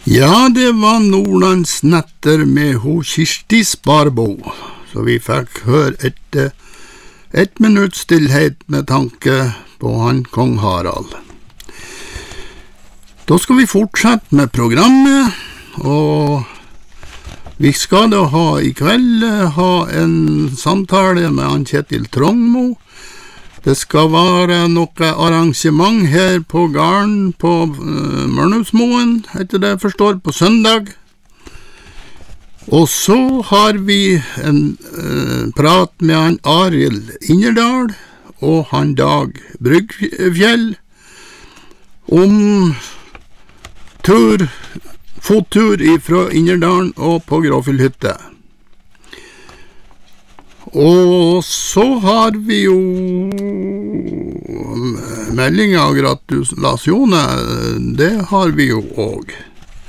Ja, det var Nordlands netter med ho Kirsti Sparbo, så vi fikk høre ett minutts stillhet med tanke på han kong Harald. Da skal vi fortsette med programmet, og vi skal da i kveld ha en samtale med han Kjetil Trongmo. Det skal være noe arrangement her på gården på Mørnhusmoen, etter det jeg forstår, på søndag. Og så har vi en prat med han Arild Innerdal og han Dag Bryggfjell om fottur ifra Innerdalen og på Gråfjellhytte. Og så har vi jo melding av gratulasjoner, det har vi jo også.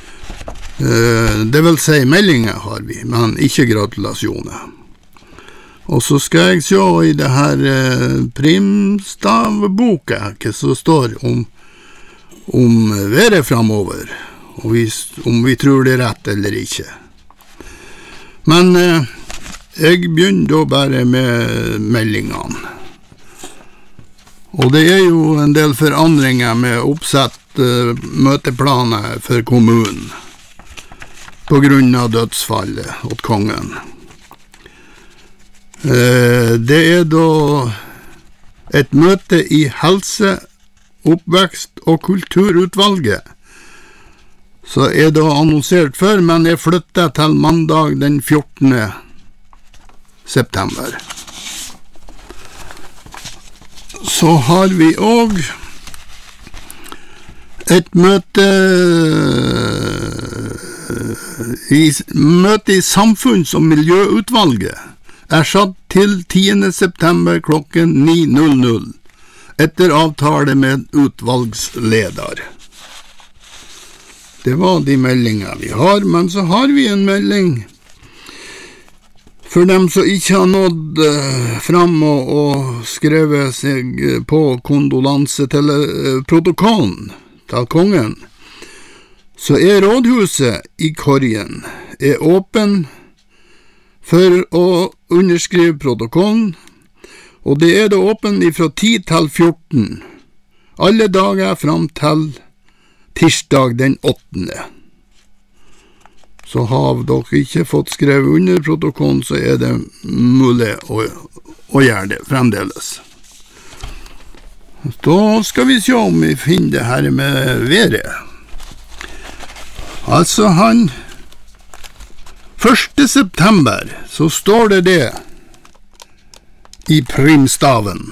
Det vil si meldinger har vi, men ikke gratulasjoner. Og så skal jeg se i det her primstavboka hva som står om været fremover, og om vi tror det er rett eller ikke. Men jeg begynner da bare med meldingene. Og det er jo en del forandringer med oppsett møteplaner for kommunen på grunn av dødsfallet åt kongen. Det er da et møte i helse-, oppvekst- og kulturutvalget, så er det annonsert før, men jeg flytter til mandag den 14. september. Så har vi også et møte i Samfunns- og miljøutvalget er satt til 10. september klokken 9:00 etter avtale med utvalgsleder. Det var de meldinger vi har, men så har vi en melding for dem som ikke har nådd fram og skrevet seg på kondolanse til protokollen til kongen, så er rådhuset i Korgen åpen for å underskrive protokollen, og det er da åpen fra 10 til 14, alle dager fram til tirsdag den 8. Så har dere ikke fått skrevet under protokollen, så er det mulig å gjøre det fremdeles. Da skal vi se om vi finner det her med været. Altså 1. september så står det i primstaven.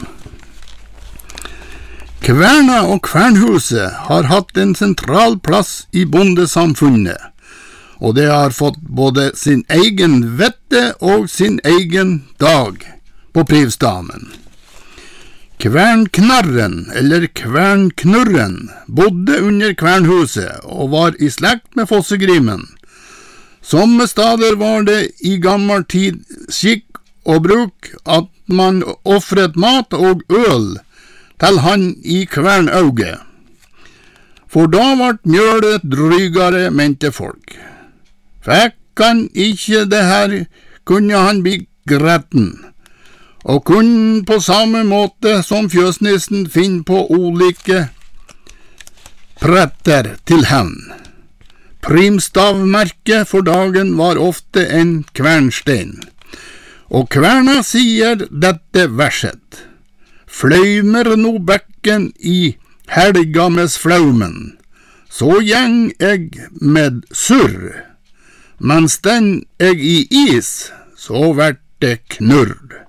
Kverna og Kvernhuset har hatt en sentral plass i bondesamfunnet, og det har fått både sin egen vette og sin egen dag på privstaven. Kvernknarren, eller Kvernknurren, bodde under Kvernhuset og var i slekt med Fossegrimen. Somme stader var det i gammel tid skikk og bruk at man offret mat og øl til han i Kvernauget, for da vart mjølet drygare, mente folk. Fikk han ikke det her, kunne han bli gretten, og kunne på samme måte som fjøsnissen finne på olike pretter til hen. Primstavmerket for dagen var ofte en kvernstein, og kverna sier dette verset. Fløymer no bekken i helga med flaumen, så gjeng eg med surr, mens den eg i is, så vert det knurr.